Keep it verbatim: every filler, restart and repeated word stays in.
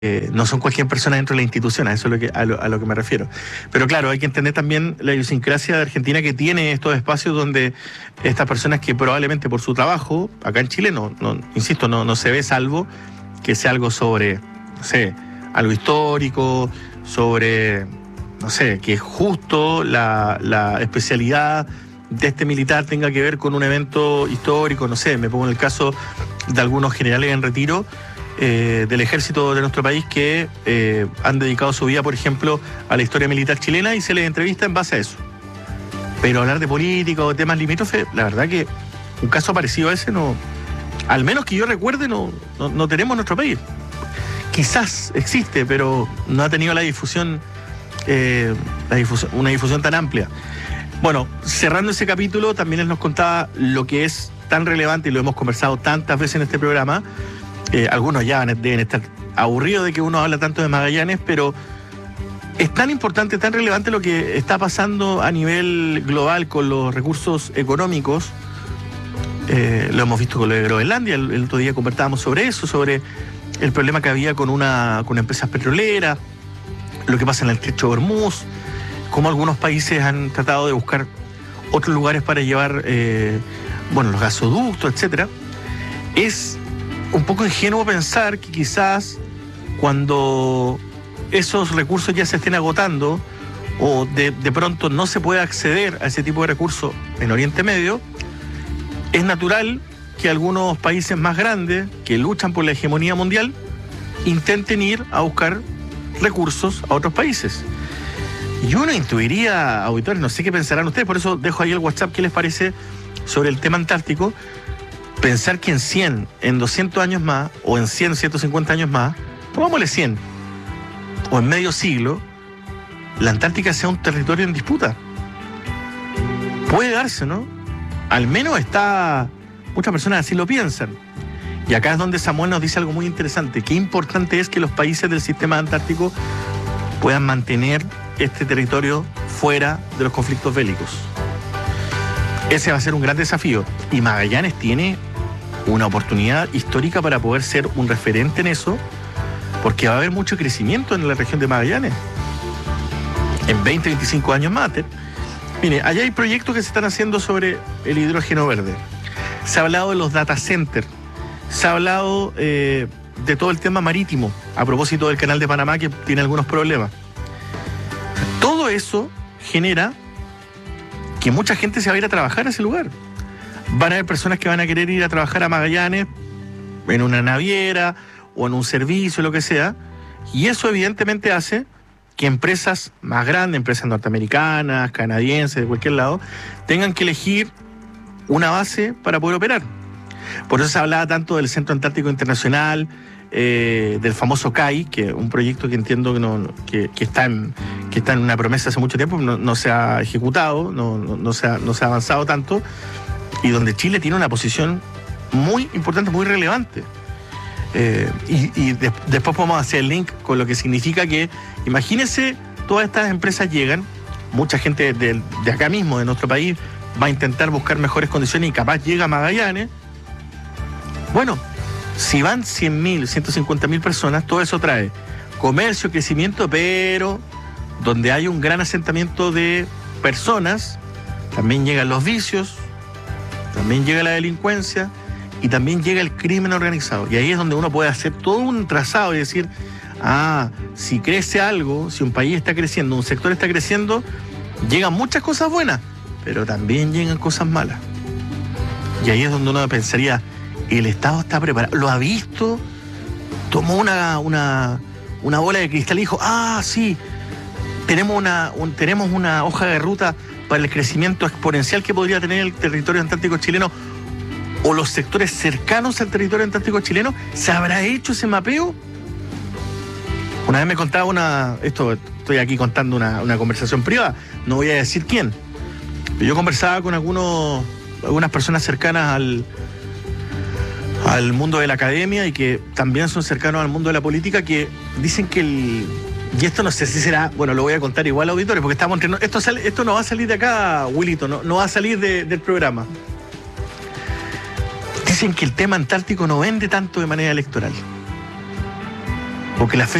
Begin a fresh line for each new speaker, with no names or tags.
Eh, no son cualquier persona dentro de la institución, a eso es lo que, a, lo, a lo que me refiero. Pero claro, hay que entender también la idiosincrasia de Argentina, que tiene estos espacios donde estas personas que probablemente por su trabajo, acá en Chile, no, no insisto, no, no se ve salvo que sea algo sobre, no sé, algo histórico, sobre, no sé, que justo la, la especialidad de este militar tenga que ver con un evento histórico, no sé, me pongo en el caso de algunos generales en retiro, Eh, del ejército de nuestro país que eh, han dedicado su vida, por ejemplo, a la historia militar chilena, y se les entrevista en base a eso. Pero hablar de política o temas limítrofes, la verdad que un caso parecido a ese, no, al menos que yo recuerde, no, no, no tenemos en nuestro país. Quizás existe, pero no ha tenido la difusión, eh, la difusión, una difusión tan amplia. Bueno, cerrando ese capítulo, también él nos contaba lo que es tan relevante, y lo hemos conversado tantas veces en este programa. Eh, algunos ya deben estar aburridos de que uno habla tanto de Magallanes, pero es tan importante, tan relevante lo que está pasando a nivel global con los recursos económicos. Eh, lo hemos visto con lo de Groenlandia, el, el otro día conversábamos sobre eso, sobre el problema que había con una con empresas petroleras, lo que pasa en el Estrecho de Hormuz, cómo algunos países han tratado de buscar otros lugares para llevar eh, bueno, los gasoductos, etcétera. Es un poco ingenuo pensar que quizás cuando esos recursos ya se estén agotando o de, de pronto no se pueda acceder a ese tipo de recursos en Oriente Medio, es natural que algunos países más grandes que luchan por la hegemonía mundial intenten ir a buscar recursos a otros países. Y uno intuiría, auditores, no sé qué pensarán ustedes, por eso dejo ahí el WhatsApp, ¿qué les parece sobre el tema antártico? Pensar que en cien, en doscientos años más, o en cien, ciento cincuenta años más, pongámosle cien, o en medio siglo, la Antártica sea un territorio en disputa. Puede darse, ¿no? Al menos está, muchas personas así lo piensan. Y acá es donde Samuel nos dice algo muy interesante. Qué importante es que los países del sistema antártico puedan mantener este territorio fuera de los conflictos bélicos. Ese va a ser un gran desafío. Y Magallanes tiene una oportunidad histórica para poder ser un referente en eso, porque va a haber mucho crecimiento en la región de Magallanes en veinte, veinticinco años más. Mire, allá hay proyectos que se están haciendo sobre el hidrógeno verde. Se ha hablado de los data centers, se ha hablado eh, de todo el tema marítimo, a propósito del canal de Panamá, que tiene algunos problemas. Todo eso genera que mucha gente se va a ir a trabajar a ese lugar. Van a haber personas que van a querer ir a trabajar a Magallanes en una naviera o en un servicio, lo que sea, y eso evidentemente hace que empresas más grandes, empresas norteamericanas, canadienses, de cualquier lado, tengan que elegir una base para poder operar. Por eso se hablaba tanto del Centro Antártico Internacional, eh, del famoso C A I, que es un proyecto que entiendo que, no, que, que, está en, que está en una promesa hace mucho tiempo, no, no se ha ejecutado, no, no, no, se ha, no se ha avanzado tanto, y donde Chile tiene una posición muy importante, muy relevante. Eh, y y de, después podemos hacer el link con lo que significa que, imagínense, todas estas empresas llegan, mucha gente de, de acá mismo, de nuestro país, va a intentar buscar mejores condiciones y capaz llega a Magallanes. Bueno, si van cien mil, ciento cincuenta mil personas, todo eso trae comercio, crecimiento, pero donde hay un gran asentamiento de personas, también llegan los vicios, también llega la delincuencia y también llega el crimen organizado. Y ahí es donde uno puede hacer todo un trazado y decir, ah, si crece algo, si un país está creciendo, un sector está creciendo, llegan muchas cosas buenas, pero también llegan cosas malas. Y ahí es donde uno pensaría, el Estado está preparado, lo ha visto, tomó una, una, una bola de cristal y dijo, ah, sí, tenemos una, un, tenemos una hoja de ruta para el crecimiento exponencial que podría tener el territorio antártico chileno o los sectores cercanos al territorio antártico chileno. ¿Se habrá hecho ese mapeo? Una vez me contaba una, esto estoy aquí contando una, una conversación privada, no voy a decir quién, pero yo conversaba con algunos, algunas personas cercanas al, al mundo de la academia y que también son cercanos al mundo de la política, que dicen que el... Y esto no sé si será, bueno, lo voy a contar igual a auditores, porque estamos entre... Esto, sale, esto no va a salir de acá, Wilito, no, no va a salir de, del programa. Dicen que el tema antártico no vende tanto de manera electoral. porque la